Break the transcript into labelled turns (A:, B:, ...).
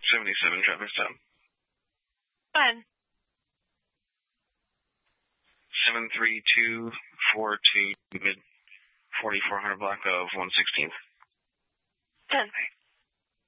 A: 77 traffic stop.
B: Fine.
A: 73242 mid 4400 block of 116th.
B: 10.